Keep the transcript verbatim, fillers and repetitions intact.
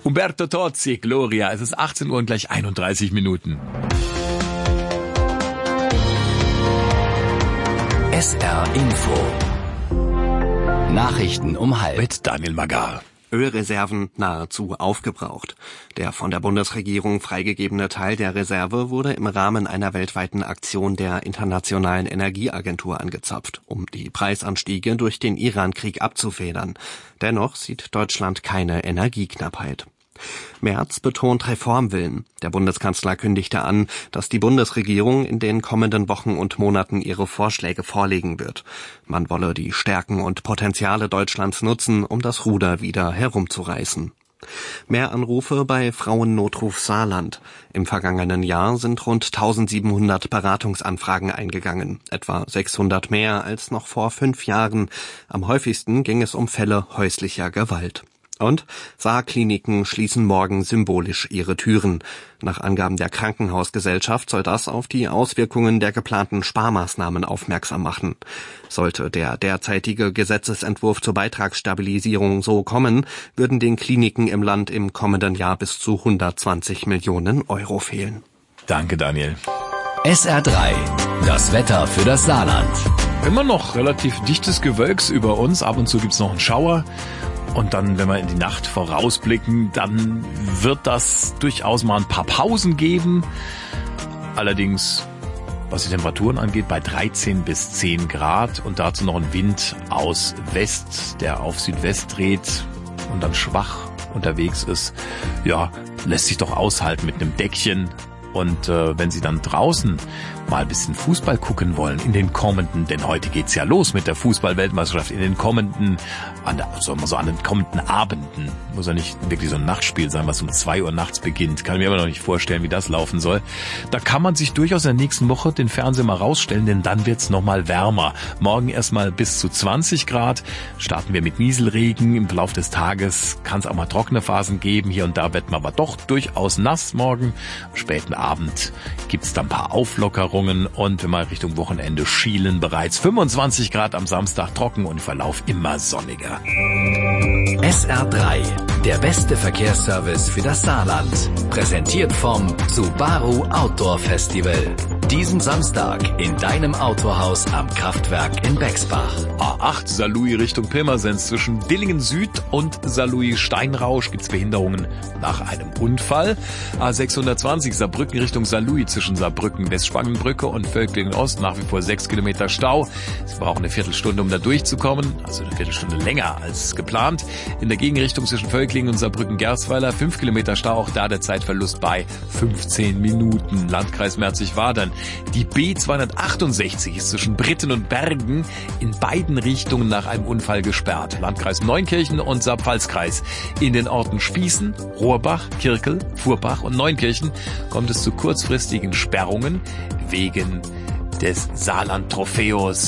Umberto Tozzi, Gloria. Es ist achtzehn Uhr und gleich einunddreißig Minuten. S R Info. Nachrichten um halb. Mit Daniel Magar. Ölreserven nahezu aufgebraucht. Der von der Bundesregierung freigegebene Teil der Reserve wurde im Rahmen einer weltweiten Aktion der Internationalen Energieagentur angezapft, um die Preisanstiege durch den Iran-Krieg abzufedern. Dennoch sieht Deutschland keine Energieknappheit. Merz betont Reformwillen. Der Bundeskanzler kündigte an, dass die Bundesregierung in den kommenden Wochen und Monaten ihre Vorschläge vorlegen wird. Man wolle die Stärken und Potenziale Deutschlands nutzen, um das Ruder wieder herumzureißen. Mehr Anrufe bei Frauennotruf Saarland. Im vergangenen Jahr sind rund eintausendsiebenhundert Beratungsanfragen eingegangen, etwa sechshundert mehr als noch vor fünf Jahren. Am häufigsten ging es um Fälle häuslicher Gewalt. Und Saarkliniken schließen morgen symbolisch ihre Türen. Nach Angaben der Krankenhausgesellschaft soll das auf die Auswirkungen der geplanten Sparmaßnahmen aufmerksam machen. Sollte der derzeitige Gesetzesentwurf zur Beitragsstabilisierung so kommen, würden den Kliniken im Land im kommenden Jahr bis zu hundertzwanzig Millionen Euro fehlen. Danke, Daniel. S R drei. Das Wetter für das Saarland. Immer noch relativ dichtes Gewölks über uns. Ab und zu gibt's noch einen Schauer. Und dann, wenn wir in die Nacht vorausblicken, dann wird das durchaus mal ein paar Pausen geben. Allerdings, was die Temperaturen angeht, bei dreizehn bis zehn Grad und dazu noch ein Wind aus West, der auf Südwest dreht und dann schwach unterwegs ist. Ja, lässt sich doch aushalten mit einem Deckchen. Und äh, wenn Sie dann draußen mal ein bisschen Fußball gucken wollen in den kommenden, denn heute geht's ja los mit der Fußball-Weltmeisterschaft, in den kommenden, an der, also so an den kommenden Abenden, muss ja nicht wirklich so ein Nachtspiel sein, was um zwei Uhr nachts beginnt, kann ich mir aber noch nicht vorstellen, wie das laufen soll. Da kann man sich durchaus in der nächsten Woche den Fernseher mal rausstellen, denn dann wird's nochmal wärmer. Morgen erstmal bis zu zwanzig Grad, starten wir mit Nieselregen, im Verlauf des Tages kann es auch mal trockene Phasen geben, hier und da wird man aber doch durchaus nass morgen, am späten Abend gibt's dann ein paar Auflockerungen. Und wenn wir Richtung Wochenende schielen, bereits fünfundzwanzig Grad am Samstag, trocken und im Verlauf immer sonniger. S R drei, der beste Verkehrsservice für das Saarland. Präsentiert vom Subaru Outdoor Festival. Diesen Samstag in deinem Autohaus am Kraftwerk in Bexbach. A acht Saarlouis Richtung Pirmasens. Zwischen Dillingen Süd und Saarlouis Steinrausch gibt's Behinderungen nach einem Unfall. A sechshundertzwanzig Saarbrücken Richtung Saarlouis zwischen Saarbrücken Westspangenbrücke und Völklingen Ost nach wie vor sechs Kilometer Stau. Sie brauchen eine Viertelstunde, um da durchzukommen, also eine Viertelstunde länger als geplant. In der Gegenrichtung zwischen Völklingen und Saarbrücken-Gersweiler fünf Kilometer Stau, auch da der Zeitverlust bei fünfzehn Minuten. Landkreis Merzig-Wadern. Die B zweihundertachtundsechzig ist zwischen Britten und Bergen in beiden Richtungen nach einem Unfall gesperrt. Landkreis Neunkirchen und Saarpfalzkreis. In den Orten Spießen, Rohrbach, Kirkel, Furbach und Neunkirchen kommt es zu kurzfristigen Sperrungen wegen des Saarland-Trophäus.